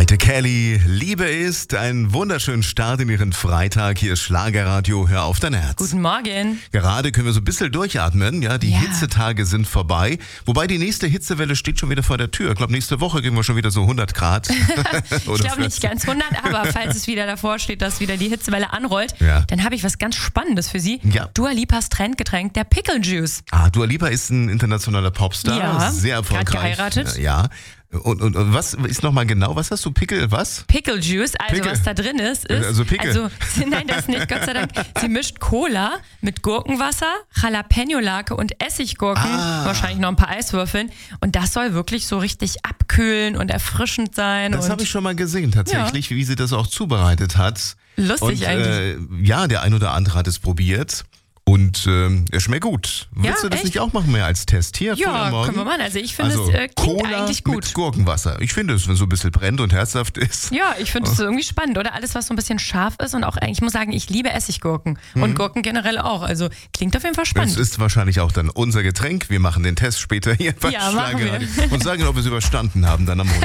Malte Kelly, Liebe ist ein wunderschönen Start in Ihren Freitag. Hier ist Schlagerradio, hör auf dein Herz. Guten Morgen. Gerade können wir so ein bisschen durchatmen, ja, die Hitzetage sind vorbei. Wobei die nächste Hitzewelle steht schon wieder vor der Tür. Ich glaube, nächste Woche kriegen wir schon wieder so 100 Grad. Ich glaube nicht ganz 100, aber falls es wieder davor steht, dass wieder die Hitzewelle anrollt, dann habe ich was ganz Spannendes für Sie. Ja. Dua Lipas Trendgetränk, der Pickle Juice. Dua Lipa ist ein internationaler Popstar, Ja, sehr erfolgreich. gerade geheiratet. Ja. Und was ist nochmal genau, was hast du, Pickle, was? Pickle Juice, also Pickle. was da drin ist Also Pickle. nein, das nicht, Gott sei Dank. Sie mischt Cola mit Gurkenwasser, Jalapeno-Lake und Essiggurken, wahrscheinlich noch ein paar Eiswürfeln. Und das soll wirklich so richtig abkühlen und erfrischend sein. Das habe ich schon mal gesehen, tatsächlich, wie sie das auch zubereitet hat. Lustig und, eigentlich. Ja, der ein oder andere hat es probiert. Und er schmeckt gut. Willst du das echt? nicht auch machen, mehr als Test? Hier, früh am Ja, Morgen? können wir machen. Also ich finde, Also, es klingt Cola eigentlich gut. mit Gurkenwasser. Ich finde es, wenn es so ein bisschen brennt und herzhaft ist. Ja, ich finde es irgendwie spannend, oder? Alles, was so ein bisschen scharf ist und auch, ich muss sagen, ich liebe Essiggurken und Gurken generell auch. Also klingt auf jeden Fall spannend. Das ist wahrscheinlich auch dann unser Getränk. Wir machen den Test später hier bei Ja, machen wir. Schlagerradio und sagen, ob wir es überstanden haben dann am Montag.